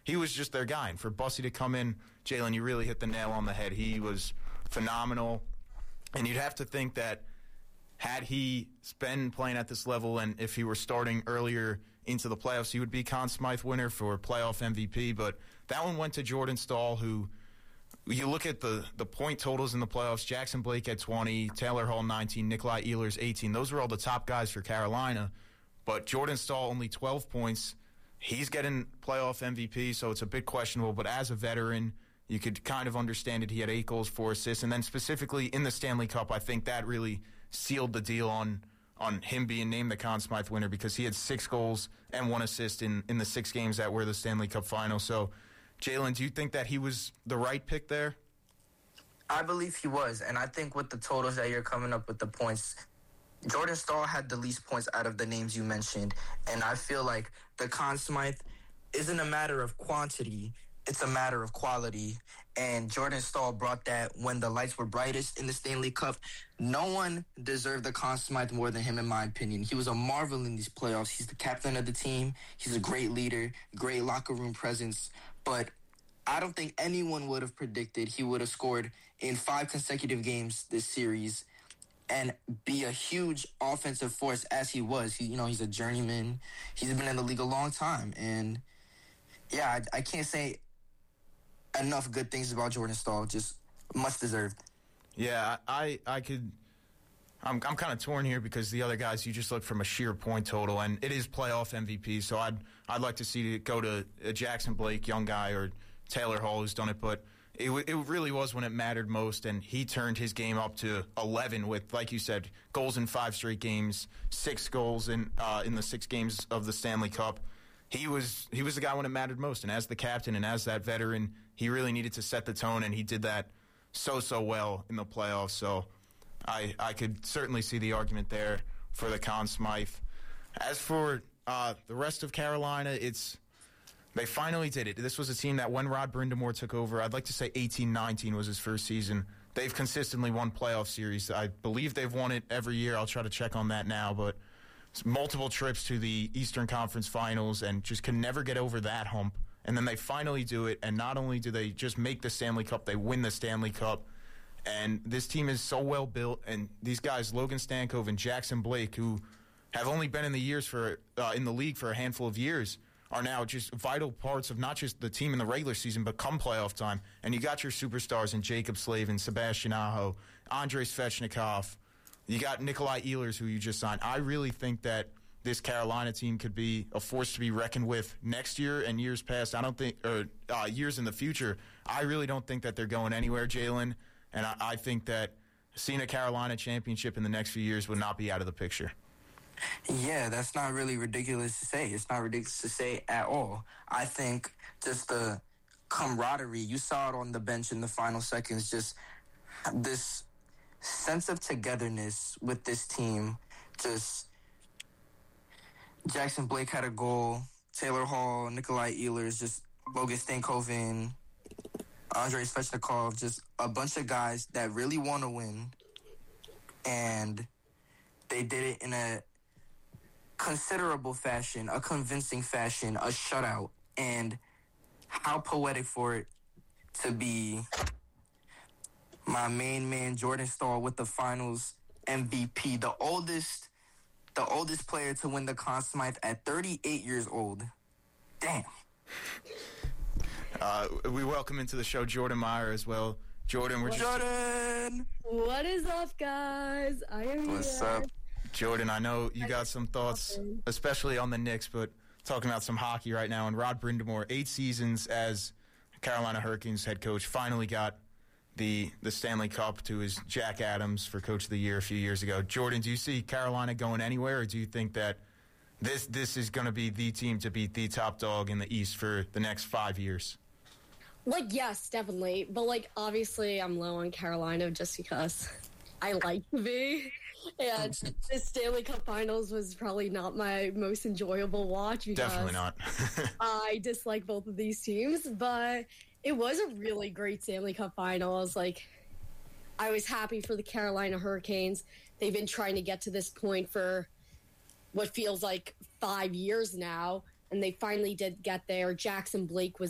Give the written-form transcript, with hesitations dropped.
he was just their guy. And for Bussy to come in, Jalen, you really hit the nail on the head. He was phenomenal. And you'd have to think that had he been playing at this level and if he were starting earlier into the playoffs, he would be Conn Smythe winner for playoff MVP. But that one went to Jordan Staal, who you look at the point totals in the playoffs. Jackson Blake had 20, Taylor Hall 19, Nikolai Ehlers 18. Those were all the top guys for Carolina. But Jordan Staal only 12 points. He's getting playoff MVP, so it's a bit questionable. But as a veteran, you could kind of understand it. He had 8 goals, 4 assists. And then specifically in the Stanley Cup, I think that really sealed the deal on him being named the Conn Smythe winner, because he had 6 goals and 1 assist in the 6 games that were the Stanley Cup final. So, Jalen, do you think that he was the right pick there? I believe he was, and I think with the totals that you're coming up with, the points, Jordan Staal had the least points out of the names you mentioned, and I feel like the Conn Smythe isn't a matter of quantity, it's a matter of quality, and Jordan Staal brought that when the lights were brightest in the Stanley Cup. No one deserved the Conn Smythe more than him, in my opinion. He was a marvel in these playoffs. He's the captain of the team. He's a great leader, great locker room presence, but I don't think anyone would have predicted he would have scored in 5 consecutive games this series and be a huge offensive force as he was. He's a journeyman. He's been in the league a long time. And, yeah, I can't say enough good things about Jordan Staal. Just much deserved. Yeah, I could... I'm kind of torn here because the other guys, you just look from a sheer point total, and it is playoff MVP, so I'd like to see it go to a Jackson Blake, young guy, or Taylor Hall, who's done it, but it really was when it mattered most, and he turned his game up to 11 with, like you said, goals in 5 straight games, 6 goals in the 6 games of the Stanley Cup. He was the guy when it mattered most, and as the captain and as that veteran, he really needed to set the tone, and he did that so well in the playoffs. So I could certainly see the argument there for the Conn Smythe. As for the rest of Carolina, they finally did it. This was a team that when Rod Brind'Amour took over, I'd like to say 18-19 was his first season. They've consistently won playoff series. I believe they've won it every year. I'll try to check on that now, but it's multiple trips to the Eastern Conference Finals and just can never get over that hump. And then they finally do it, and not only do they just make the Stanley Cup, they win the Stanley Cup. And this team is so well built, and these guys, Logan Stankoven and Jackson Blake, who have only been in the league for a handful of years, are now just vital parts of not just the team in the regular season, but come playoff time. And you got your superstars in Jacob Slavin, Sebastian Aho, Andrei Svechnikov. You got Nikolai Ehlers, who you just signed. I really think that this Carolina team could be a force to be reckoned with next year and years past. Years in the future. I really don't think that they're going anywhere, Jalen. And I think that seeing a Carolina championship in the next few years would not be out of the picture. Yeah, that's not really ridiculous to say. It's not ridiculous to say at all. I think just the camaraderie, you saw it on the bench in the final seconds, just this sense of togetherness with this team. Just Jackson Blake had a goal, Taylor Hall, Nikolai Ehlers, just Logan Stankoven, Andrei Svechnikov, just a bunch of guys that really want to win. And they did it in a considerable fashion, a convincing fashion, a shutout. And how poetic for it to be my main man, Jordan Staal, with the finals MVP, the oldest player to win the Conn Smythe at 38 years old. Damn. We welcome into the show Jordan Meyer as well. Jordan, Jordan! What is up, guys? I am here. What's up? Jordan, I know you got some thoughts, especially on the Knicks, but talking about some hockey right now. And Rod Brind'Amour, 8 seasons as Carolina Hurricanes head coach, finally got the Stanley Cup to his Jack Adams for Coach of the Year a few years ago. Jordan, do you see Carolina going anywhere, or do you think that this is going to be the team to beat the top dog in the East for the next 5 years? Yes, definitely. But, obviously I'm low on Carolina just because I like to be. And the Stanley Cup Finals was probably not my most enjoyable watch. Definitely not. I dislike both of these teams, but it was a really great Stanley Cup Finals. I was happy for the Carolina Hurricanes. They've been trying to get to this point for what feels like 5 years now, and they finally did get there. Jackson Blake was